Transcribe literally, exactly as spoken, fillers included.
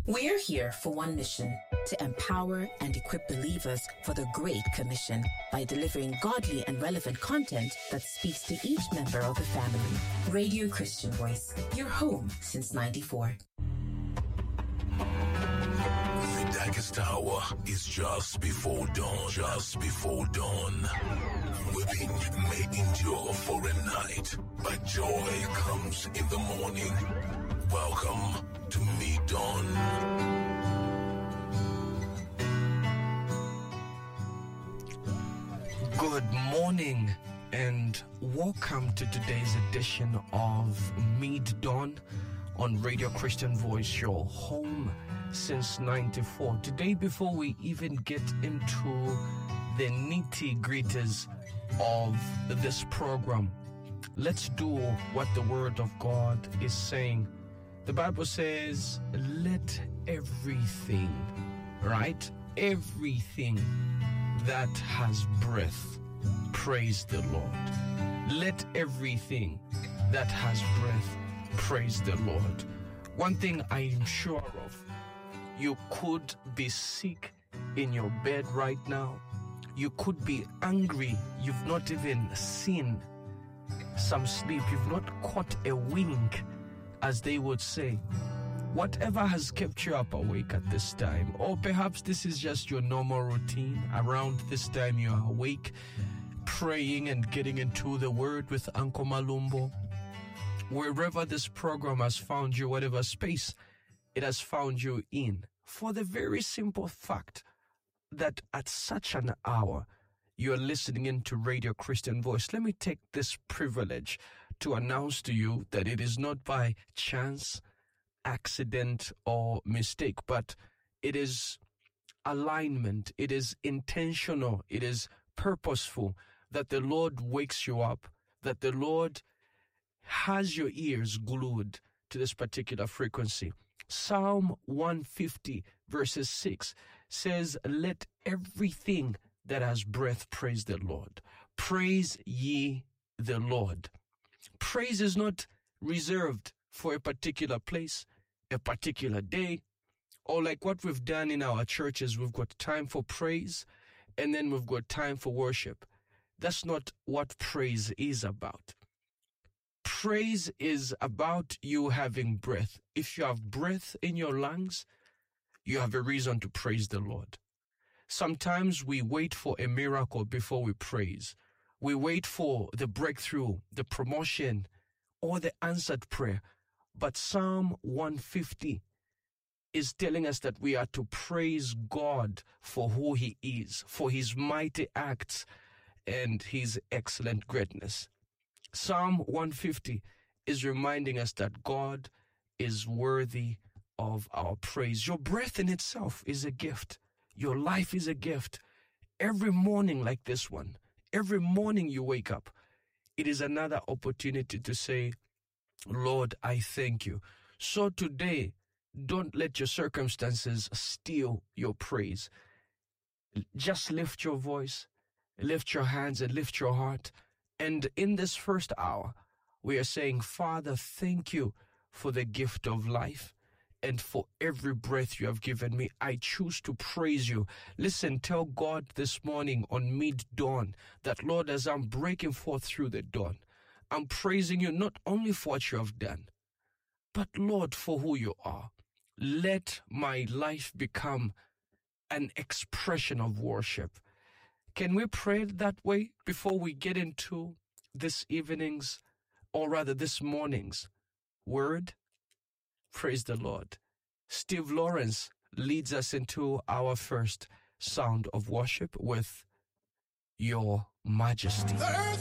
We're here for one mission: to empower and equip believers for the Great Commission by delivering godly and relevant content that speaks to each member of the family. Radio Christian Voice, your home since ninety-four. The darkest hour is just before dawn, just before dawn. Weeping may endure for a night, but joy comes in the morning. Welcome to Mid-Dawn. Good morning and welcome to today's edition of Mid-Dawn on Radio Christian Voice, your home since ninety-four. Today, before we even get into the nitty-gritties of this program, let's do what the Word of God is saying. The Bible says, let everything, right? Everything that has breath, praise the Lord. Let everything that has breath, praise the Lord. One thing I am sure of, you could be sick in your bed right now. You could be angry. You've not even seen some sleep. You've not caught a wink, as they would say. Whatever has kept you up awake at this time, or perhaps this is just your normal routine. Around this time you are awake, praying and getting into the Word with Uncle Malumbo. Wherever this program has found you, whatever space it has found you in, for the very simple fact that at such an hour you are listening into Radio Christian Voice. Let me take this privilege to announce to you that it is not by chance, accident, or mistake, but it is alignment, it is intentional, it is purposeful that the Lord wakes you up, that the Lord has your ears glued to this particular frequency. Psalm one fifty verses six says, let everything that has breath praise the Lord. Praise ye the Lord. Praise is not reserved for a particular place, a particular day, or like what we've done in our churches. We've got time for praise and then we've got time for worship. That's not what praise is about. Praise is about you having breath. If you have breath in your lungs, you have a reason to praise the Lord. Sometimes we wait for a miracle before we praise. We wait for the breakthrough, the promotion, or the answered prayer. But Psalm one fifty is telling us that we are to praise God for who He is, for His mighty acts and His excellent greatness. Psalm one fifty is reminding us that God is worthy of our praise. Your breath in itself is a gift. Your life is a gift. Every morning like this one, every morning you wake up, it is another opportunity to say, Lord, I thank you. So today, don't let your circumstances steal your praise. Just lift your voice, lift your hands, and lift your heart. And in this first hour, we are saying, Father, thank you for the gift of life and for every breath you have given me. I choose to praise you. Listen, tell God this morning on Mid-Dawn that, Lord, as I'm breaking forth through the dawn, I'm praising you not only for what you have done, but, Lord, for who you are. Let my life become an expression of worship. Can we pray that way before we get into this evening's, or rather this morning's word? Praise the Lord. Steve Lawrence leads us into our first sound of worship with Your Majesty. The earth